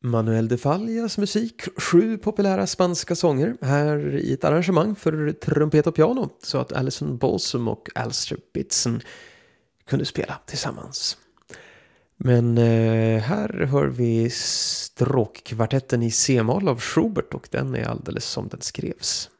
Manuel de Fallas musik, 7 populära spanska sånger här i ett arrangemang för trumpet och piano så att Alison Balsam och Alistair Bitson kunde spela tillsammans. Men här hör vi stråkkvartetten i C-moll av Schubert och den är alldeles som den skrevs.